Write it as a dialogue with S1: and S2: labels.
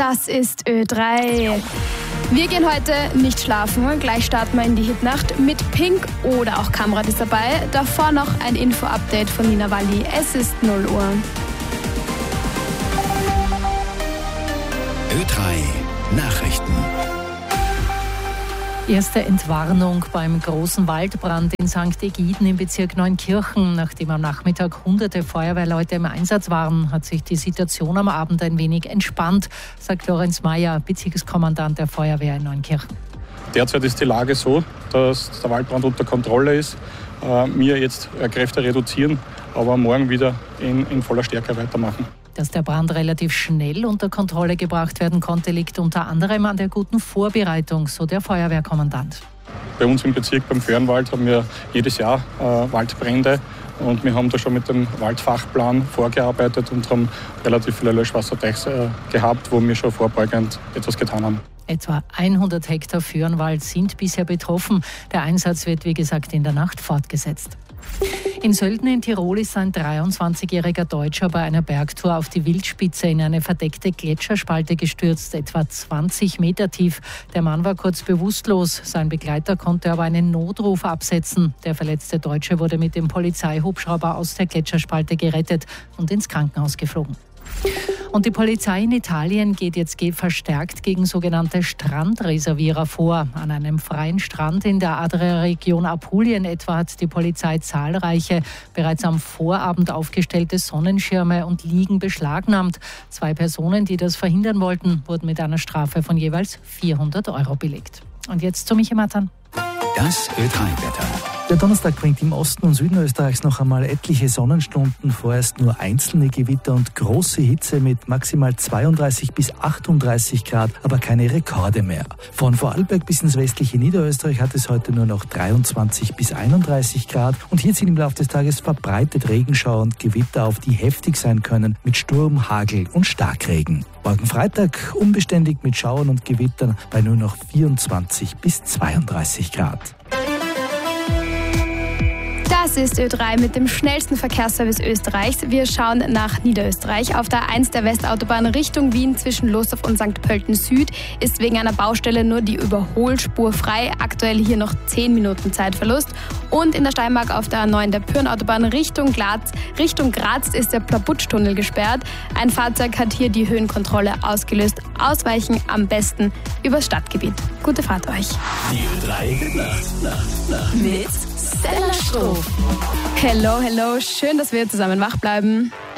S1: Das ist Ö3. Wir gehen heute nicht schlafen. Gleich starten wir in die Hitnacht mit Pink oder auch Kamrat ist dabei. Davor noch ein Info-Update von Nina Walli. Es ist 0 Uhr.
S2: Ö3 Nachrichten.
S3: Erste Entwarnung beim großen Waldbrand in St. Egiden im Bezirk Neunkirchen. Nachdem am Nachmittag hunderte Feuerwehrleute im Einsatz waren, hat sich die Situation am Abend ein wenig entspannt, sagt Lorenz Meyer, Bezirkskommandant der Feuerwehr in Neunkirchen.
S4: Derzeit ist die Lage so, dass der Waldbrand unter Kontrolle ist. Wir jetzt Kräfte reduzieren, aber morgen wieder in voller Stärke weitermachen.
S3: Dass der Brand relativ schnell unter Kontrolle gebracht werden konnte, liegt unter anderem an der guten Vorbereitung, so der Feuerwehrkommandant.
S4: Bei uns im Bezirk beim Föhrenwald haben wir jedes Jahr Waldbrände und wir haben da schon mit dem Waldfachplan vorgearbeitet und haben relativ viele Löschwassertechs gehabt, wo wir schon vorbeugend etwas getan haben.
S3: Etwa 100 Hektar Föhrenwald sind bisher betroffen. Der Einsatz wird, wie gesagt, in der Nacht fortgesetzt. In Sölden in Tirol ist ein 23-jähriger Deutscher bei einer Bergtour auf die Wildspitze in eine verdeckte Gletscherspalte gestürzt, etwa 20 Meter tief. Der Mann war kurz bewusstlos. Sein Begleiter konnte aber einen Notruf absetzen. Der verletzte Deutsche wurde mit dem Polizeihubschrauber aus der Gletscherspalte gerettet und ins Krankenhaus geflogen. Und die Polizei in Italien geht jetzt verstärkt gegen sogenannte Strandreservierer vor. An einem freien Strand in der Adria-Region Apulien etwa hat die Polizei zahlreiche, bereits am Vorabend aufgestellte Sonnenschirme und Liegen beschlagnahmt. 2 Personen, die das verhindern wollten, wurden mit einer Strafe von jeweils 400 € belegt. Und jetzt zu Michi Matan.
S2: Das Ö3-Wetter.
S5: Der Donnerstag bringt im Osten und Süden Österreichs noch einmal etliche Sonnenstunden, vorerst nur einzelne Gewitter und große Hitze mit maximal 32 bis 38 Grad, aber keine Rekorde mehr. Von Vorarlberg bis ins westliche Niederösterreich hat es heute nur noch 23 bis 31 Grad und hier ziehen im Laufe des Tages verbreitet Regenschauer und Gewitter auf, die heftig sein können mit Sturm, Hagel und Starkregen. Morgen Freitag unbeständig mit Schauern und Gewittern bei nur noch 24 bis 32 Grad.
S1: Das ist Ö3 mit dem schnellsten Verkehrsservice Österreichs. Wir schauen nach Niederösterreich. Auf der A1 der Westautobahn Richtung Wien zwischen Lostorf und St. Pölten Süd ist wegen einer Baustelle nur die Überholspur frei. Aktuell hier noch 10 Minuten Zeitverlust. Und in der Steiermark auf der A9 der Pyrnautobahn Richtung Graz ist der Plabutsch-Tunnel gesperrt. Ein Fahrzeug hat hier die Höhenkontrolle ausgelöst. Ausweichen am besten übers Stadtgebiet. Gute Fahrt euch.
S2: Die Ö3 Nacht.
S1: Mit Stella Stroh. Hello, schön, dass wir zusammen wach bleiben.